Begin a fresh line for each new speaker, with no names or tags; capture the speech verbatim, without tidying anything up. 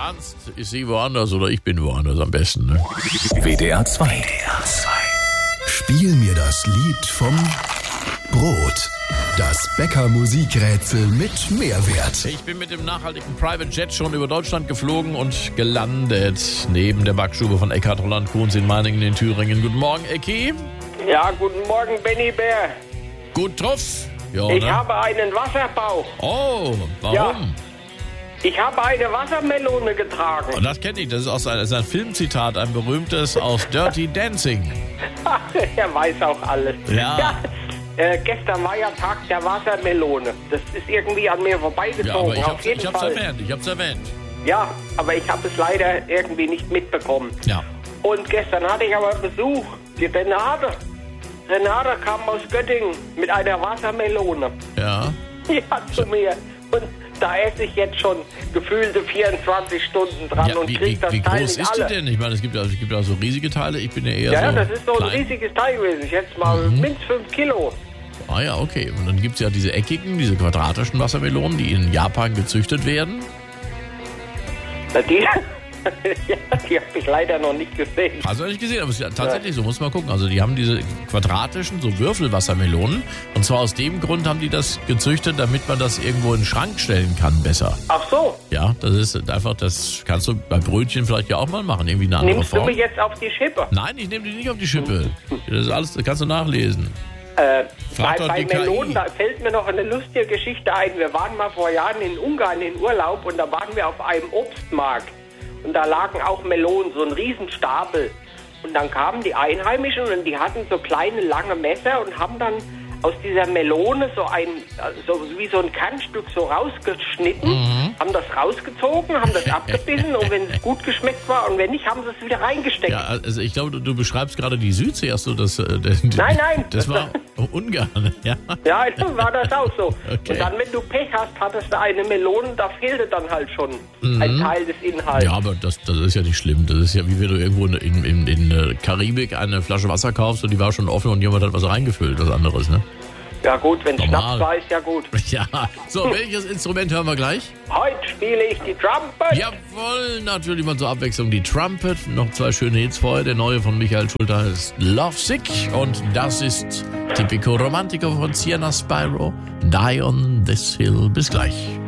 tanzt, ist sie woanders oder ich bin woanders am besten. Ne?
W D R zwei. W D R zwei. Spiel mir das Lied vom Brot. Das Bäcker-Musikrätsel mit Mehrwert.
Ich bin mit dem nachhaltigen Private Jet schon über Deutschland geflogen und gelandet neben der Backstube von Eckhard Holland Kuhns in Meiningen in Thüringen. Guten Morgen, Ecki.
Ja, guten Morgen, Benny Bär.
Gut drauf. Ja,
Ich
ne?
habe einen Wasserbauch.
Oh, warum?
Ja. Ich habe eine Wassermelone getragen.
Oh, das kenne ich, das ist aus ein, das ist ein Filmzitat, ein berühmtes aus Dirty Dancing.
Er weiß auch alles.
Ja.
Äh, gestern war ja Tag der Wassermelone. Das ist irgendwie an mir vorbeigezogen.
Ja, aber ich
auf
hab's,
jeden
ich hab's
Fall.
erwähnt, ich hab's erwähnt.
Ja, aber ich habe es leider irgendwie nicht mitbekommen.
Ja.
Und gestern hatte ich aber Besuch. Die Renate. Renate kam aus Göttingen mit einer Wassermelone.
Ja.
Ja, zu mir. Und da esse ich jetzt schon gefühlte vierundzwanzig Stunden dran
Ja,
und
wie,
krieg
wie,
das
wie
Teil
groß
nicht
ist die
alle.
denn? Ich meine, es gibt ja es gibt ja so riesige Teile. Ich bin ja eher
Ja, ja,
so
das ist so ein
klein.
riesiges Teil gewesen. Ich schätze mal mindestens fünf Kilo.
Ah ja, okay. Und dann gibt es ja diese eckigen, diese quadratischen Wassermelonen, die in Japan gezüchtet werden.
Na, die ja, die habe ich leider noch nicht gesehen.
Hast du nicht gesehen, aber es ist ja tatsächlich so, muss man gucken. Also die haben diese quadratischen, so Würfelwassermelonen. Und zwar aus dem Grund haben die das gezüchtet, damit man das irgendwo in den Schrank stellen kann besser.
Ach so,
Ja, das ist einfach, das kannst du bei Brötchen vielleicht ja auch mal machen, irgendwie eine andere
nimmst du
Form.
mich jetzt auf die Schippe?
Nein, ich nehme dich nicht auf die Schippe. Das ist alles, das kannst du nachlesen.
Äh, bei
Frag doch
bei
die K I.
Melonen, da fällt mir noch eine lustige Geschichte ein. Wir waren mal vor Jahren in Ungarn in Urlaub und da waren wir auf einem Obstmarkt. Und da lagen auch Melonen, so ein Riesenstapel. Und dann kamen die Einheimischen und die hatten so kleine, lange Messer und haben dann aus dieser Melone so ein, so wie so ein Kernstück so rausgeschnitten,
Mhm.
haben das rausgezogen, haben das abgebissen und wenn es gut geschmeckt war und wenn nicht, haben sie es wieder reingesteckt.
Ja, also ich glaube, du, du beschreibst gerade die Südsee, hast du das? Äh, das
Nein, nein.
Das war Ungarn, ja.
Ja, dann war das auch so.
Okay.
Und dann, wenn du Pech hast, hattest du eine Melone, da fehlte dann halt schon ein Teil des Inhalts.
Ja, aber das, das ist ja nicht schlimm. Das ist ja wie wenn du irgendwo in, in, in der Karibik eine Flasche Wasser kaufst und die war schon offen und jemand hat was reingefüllt, was anderes, ne?
Ja gut, wenn
Normal.
Schnaps war, ist ja gut.
Ja, so, welches Instrument hören wir gleich?
Heute spiele ich die Trumpet.
Jawohl, natürlich mal zur Abwechslung die Trumpet. Noch zwei schöne Hits vorher. Der neue von Michael Schulter heißt Love Sick. Und das ist Typico Romantico von Sienna Spyro. Die on this Hill. Bis gleich.